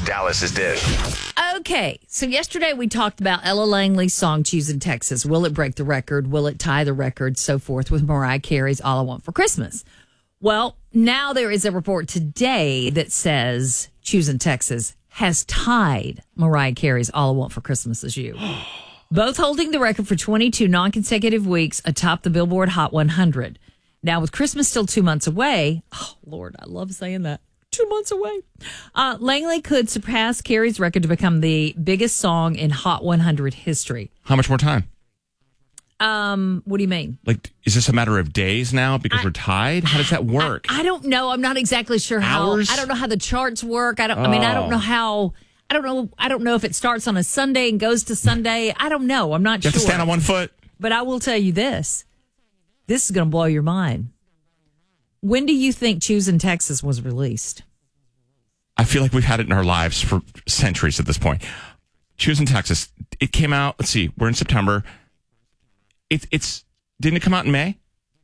Dallas's Dish. Okay, so yesterday we talked about Ella Langley's song Choosing Texas. Will it break the record? Will it tie the record? So forth with Mariah Carey's All I Want for Christmas. Well, now there is a report today that says Choosing Texas has tied Mariah Carey's All I Want for Christmas Is You. Both holding the record for 22 non-consecutive weeks atop the Billboard Hot 100. Now, with Christmas still 2 months away, oh, Lord, I love saying that. 2 months away. Langley could surpass Carey's record to become the biggest song in Hot 100 history. How much more time? What do you mean? Like, is this a matter of days now because we're tied? How does that work? I don't know. I'm not exactly sure Hours? how. I don't know how the charts work. I don't know how. I don't know if it starts on a Sunday and goes to Sunday. I don't know. I'm not You sure. have to stand on one foot. But I will tell you this. This is going to blow your mind. When do you think Choosing Texas was released? I feel like we've had it in our lives for centuries at this point. Choosing Texas. It came out. Let's see. We're in September. It's didn't it come out in May?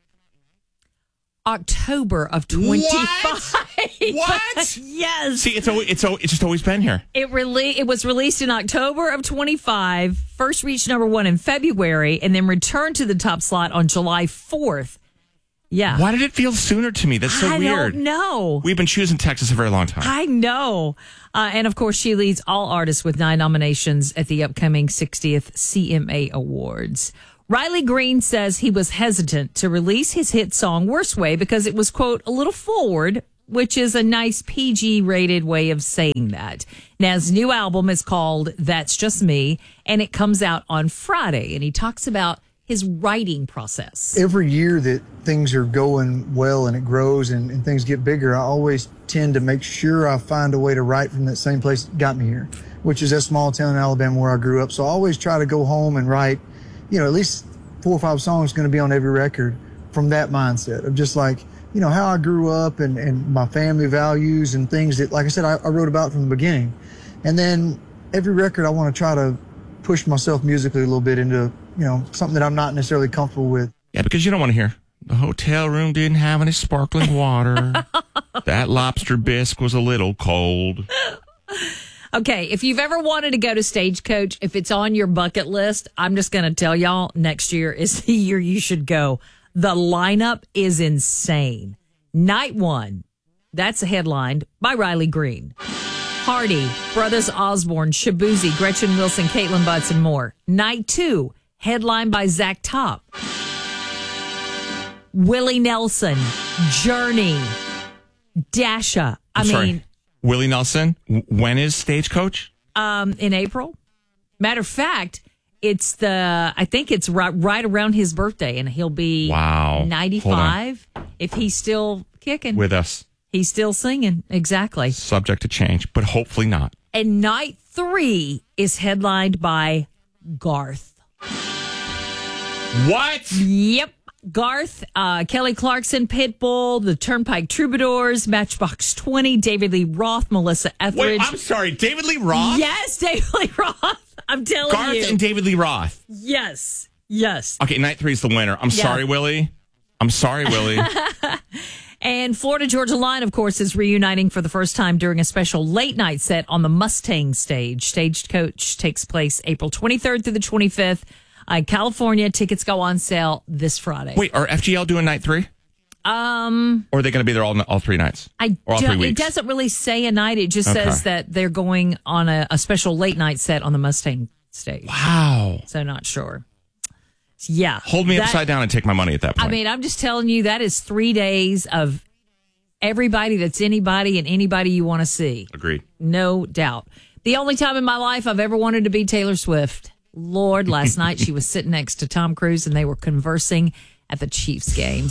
October of 25. What? Yes. See, it's just always been here. It was released in October of 25, first reached number 1 in February, and then returned to the top slot on July 4th. Yeah. Why did it feel sooner to me? That's so weird. I don't know. We've been choosing Texas a very long time. I know. And of course, she leads all artists with 9 nominations at the upcoming 60th CMA Awards. Riley Green says he was hesitant to release his hit song Worst Way because it was, quote, a little forward, which is a nice PG-rated way of saying that. Now, his new album is called That's Just Me, and it comes out on Friday. And he talks about his writing process. Every year that things are going well and it grows and things get bigger, I always tend to make sure I find a way to write from that same place that got me here, which is that small town in Alabama where I grew up. So I always try to go home and write, at least 4 or 5 songs going to be on every record from that mindset of just like, how I grew up and my family values and things that, like I said, I wrote about from the beginning. And then every record I want to try to push myself musically a little bit into, something that I'm not necessarily comfortable with. Yeah, because you don't want to hear, the hotel room didn't have any sparkling water. That lobster bisque was a little cold. Okay, if you've ever wanted to go to Stagecoach, if it's on your bucket list, I'm just going to tell y'all next year is the year you should go. The lineup is insane. Night 1, that's headlined by Riley Green. Hardy, Brothers Osborne, Shabuzi, Gretchen Wilson, Caitlin Butts, and more. Night 2, headlined by Zach Top. Willie Nelson, Journey, Dasha. Sorry. Willie Nelson, when is Stagecoach? In April. Matter of fact, I think it's right around his birthday, and he'll be 95 if he's still kicking. With us. He's still singing, exactly. Subject to change, but hopefully not. And night 3 is headlined by Garth. What? Yep. Garth, Kelly Clarkson, Pitbull, the Turnpike Troubadours, Matchbox 20, David Lee Roth, Melissa Etheridge. Wait, I'm sorry, David Lee Roth? Yes, David Lee Roth. I'm telling you. Garth and David Lee Roth. Yes. Okay, night 3 is the winner. Sorry, Willie. I'm sorry, Willie. And Florida Georgia Line, of course, is reuniting for the first time during a special late night set on the Mustang stage. Stagecoach takes place April 23rd through the 25th. California tickets go on sale this Friday. Wait, are FGL doing night 3? Or are they going to be there all 3 nights? Or all 3 weeks? It doesn't really say a night. It just says that they're going on a special late night set on the Mustang stage. Wow. So not sure. Yeah. Hold me upside down and take my money at that point. I mean, I'm just telling you, that is 3 days of everybody that's anybody and anybody you want to see. Agreed. No doubt. The only time in my life I've ever wanted to be Taylor Swift. Lord, last night she was sitting next to Tom Cruise and they were conversing at the Chiefs game.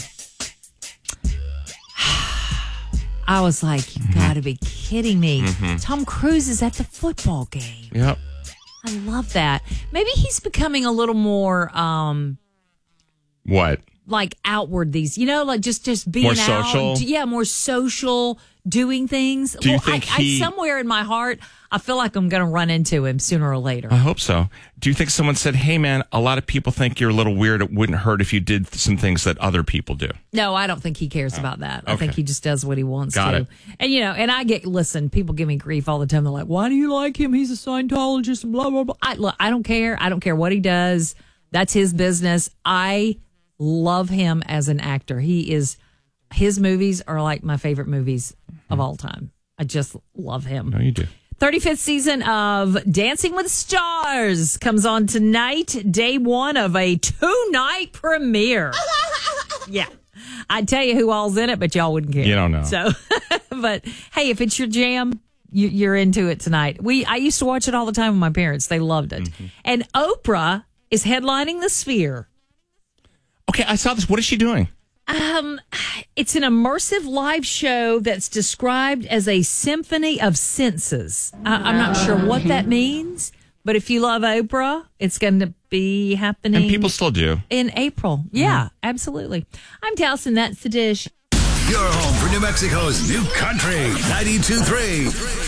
I was like, you got to be kidding me. Tom Cruise is at the football game. Yep. I love that. Maybe he's becoming a little more... What? like outward these, like just being More out. social? Yeah, more social, doing things. Do you think somewhere in my heart, I feel like I'm going to run into him sooner or later. I hope so. Do you think someone said, hey, man, a lot of people think you're a little weird. It wouldn't hurt if you did some things that other people do? No, I don't think he cares about that. I Okay. think he just does what he wants Got to. it. And, listen, people give me grief all the time. They're like, why do you like him? He's a Scientologist and blah, blah, blah. I don't care. I don't care what he does. That's his business. I love him as an actor. His movies are like my favorite movies of all time. I just love him. No, you do. 35th season of Dancing with the Stars comes on tonight, day one of a 2-night premiere. Yeah. I'd tell you who all's in it, but y'all wouldn't care. You don't know. So, but hey, if it's your jam, you're into it tonight. I used to watch it all the time with my parents. They loved it. Mm-hmm. And Oprah is headlining the Sphere. Okay, I saw this. What is she doing? It's an immersive live show that's described as a symphony of senses. I'm not sure what that means, but if you love Oprah, it's going to be happening. And people still do. In April. Yeah, absolutely. I'm Towson. That's the dish. Your home for New Mexico's new country. 92.3.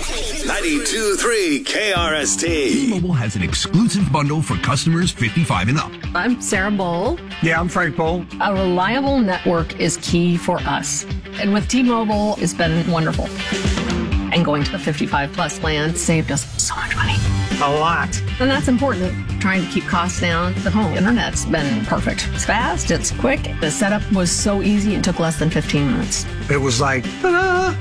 92.3 KRST. T-Mobile has an exclusive bundle for customers 55 and up. I'm Sarah Bowl. Yeah, I'm Frank Bowl. A reliable network is key for us. And with T-Mobile, it's been wonderful. And going to the 55 plus plan saved us so much money. A lot. And that's important. Trying to keep costs down. The home internet's been perfect. It's fast, it's quick. The setup was so easy, it took less than 15 minutes. It was like, ta-da!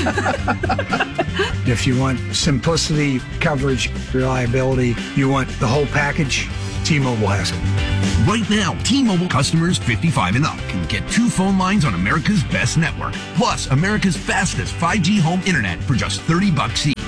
If you want simplicity, coverage, reliability, you want the whole package, T-Mobile has it. Right now, T-Mobile customers 55 and up can get 2 phone lines on America's best network, plus America's fastest 5G home internet for just $30 each.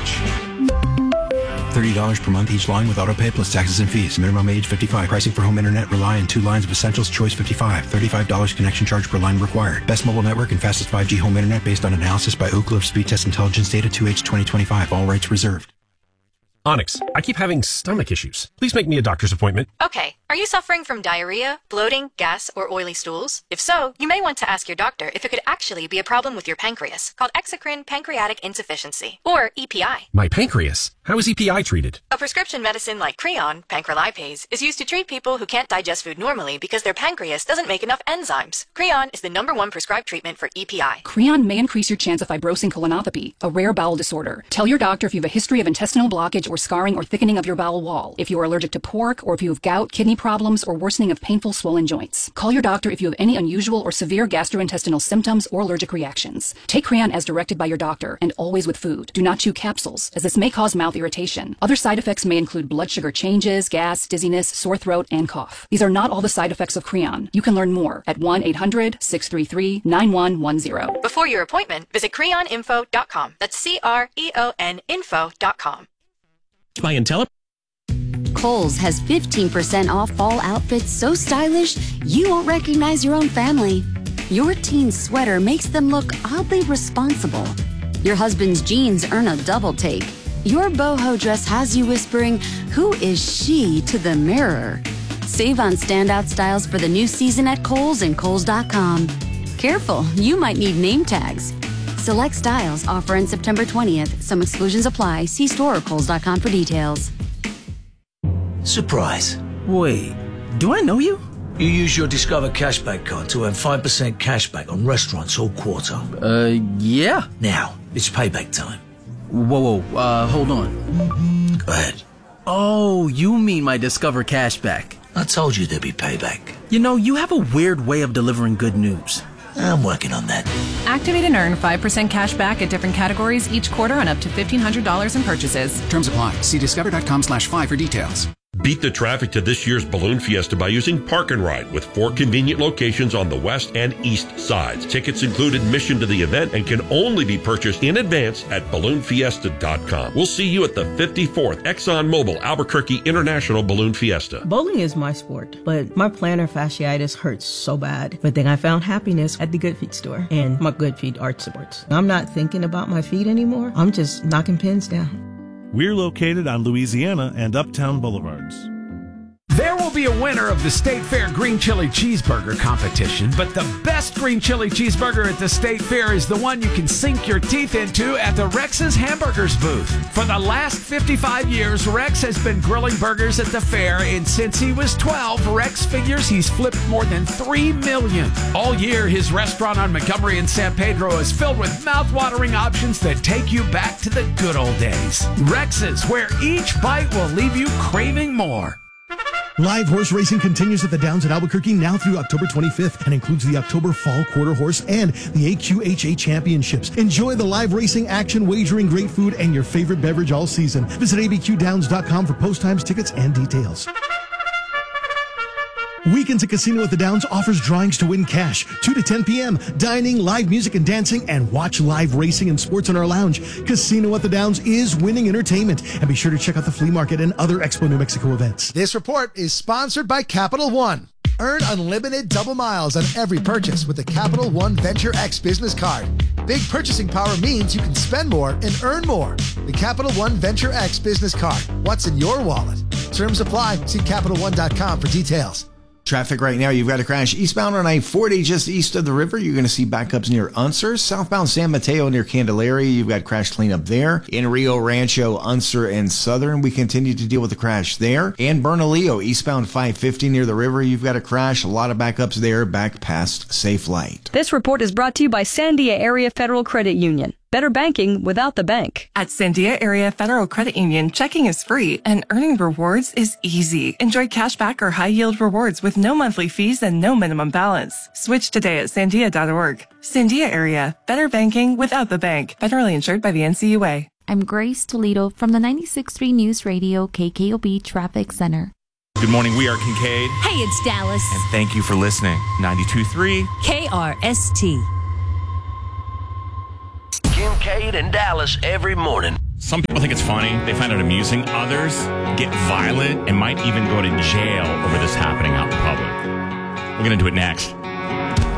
$30 per month each line with autopay plus taxes and fees. Minimum age 55. Pricing for home internet rely on 2 lines of Essentials Choice 55. $35 connection charge per line required. Best mobile network and fastest 5G home internet based on analysis by Ookla of Speed Test Intelligence data 2H 2025. All rights reserved. Onyx, I keep having stomach issues. Please make me a doctor's appointment. Okay. Are you suffering from diarrhea, bloating, gas, or oily stools? If so, you may want to ask your doctor if it could actually be a problem with your pancreas, called exocrine pancreatic insufficiency, or EPI. My pancreas? How is EPI treated? A prescription medicine like Creon, pancrelipase, is used to treat people who can't digest food normally because their pancreas doesn't make enough enzymes. Creon is the #1 prescribed treatment for EPI. Creon may increase your chance of fibrosing colonopathy, a rare bowel disorder. Tell your doctor if you have a history of intestinal blockage or scarring or thickening of your bowel wall, if you are allergic to pork, or if you have gout, kidney problems, or worsening of painful swollen joints. Call your doctor if you have any unusual or severe gastrointestinal symptoms or allergic reactions. Take Creon as directed by your doctor, and always with food. Do not chew capsules, as this may cause mouth irritation. Other side effects may include blood sugar changes, gas, dizziness, sore throat, and cough. These are not all the side effects of Creon. You can learn more at 1-800-633-9110. Before your appointment, visit creoninfo.com. That's CREON info.com. My Intelli. Kohl's has 15% off fall outfits so stylish you won't recognize your own family. Your teen's sweater makes them look oddly responsible. Your husband's jeans earn a double take. Your boho dress has you whispering, "Who is she?" to the mirror. Save on standout styles for the new season at Kohl's and Kohls.com. Careful, you might need name tags. Select styles offer on September 20th. Some exclusions apply. See store or Kohls.com for details. Surprise. Wait, do I know you? You use your Discover Cashback card to earn 5% cashback on restaurants all quarter. Yeah. Now, it's payback time. Whoa, hold on. Go ahead. Oh, you mean my Discover Cashback. I told you there'd be payback. You know, you have a weird way of delivering good news. I'm working on that. Activate and earn 5% cash back at different categories each quarter on up to $1,500 in purchases. Terms apply. See discover.com/5 for details. Beat the traffic to this year's Balloon Fiesta by using Park and Ride with 4 convenient locations on the west and east sides. Tickets include admission to the event and can only be purchased in advance at balloonfiesta.com. We'll see you at the 54th ExxonMobil Albuquerque International Balloon Fiesta. Bowling is my sport, but my plantar fasciitis hurts so bad. But then I found happiness at the Good Feet store and my Good Feet arch supports. I'm not thinking about my feet anymore. I'm just knocking pins down. We're located on Louisiana and Uptown Boulevards. There will be a winner of the State Fair Green Chili Cheeseburger competition, but the best green chili cheeseburger at the State Fair is the one you can sink your teeth into at the Rex's Hamburgers booth. For the last 55 years, Rex has been grilling burgers at the fair, and since he was 12, Rex figures he's flipped more than 3 million. All year, his restaurant on Montgomery and San Pedro is filled with mouth-watering options that take you back to the good old days. Rex's, where each bite will leave you craving more. Live horse racing continues at the Downs at Albuquerque now through October 25th and includes the October Fall Quarter Horse and the AQHA Championships. Enjoy the live racing action, wagering, great food, and your favorite beverage all season. Visit abqdowns.com for post times, tickets, and details. Weekends at Casino at the Downs offers drawings to win cash, 2 to 10 p.m., dining, live music and dancing, and watch live racing and sports in our lounge. Casino at the Downs is winning entertainment. And be sure to check out the flea market and other Expo New Mexico events. This report is sponsored by Capital One. Earn unlimited double miles on every purchase with the Capital One Venture X business card. Big purchasing power means you can spend more and earn more. The Capital One Venture X business card. What's in your wallet? Terms apply. See CapitalOne.com for details. Traffic right now, you've got a crash eastbound on I-40 just east of the river. You're going to see backups near Unser. Southbound San Mateo near Candelaria, you've got crash cleanup there. In Rio Rancho, Unser, and Southern, we continue to deal with the crash there. And Bernalillo, eastbound 550 near the river, you've got a crash. A lot of backups there back past Safe Light. This report is brought to you by Sandia Area Federal Credit Union. Better banking without the bank. At Sandia Area Federal Credit Union, checking is free and earning rewards is easy. Enjoy cashback or high-yield rewards with no monthly fees and no minimum balance. Switch today at sandia.org. Sandia Area, better banking without the bank. Federally insured by the NCUA. I'm Grace Toledo from the 96.3 News Radio KKOB Traffic Center. Good morning. We are Kincaid. Hey, it's Dallas. And thank you for listening. 92.3 KRST. Kincaid and Dallas every morning. Some people think it's funny. They find it amusing. Others get violent and might even go to jail over this happening out in public. We're going to do it next.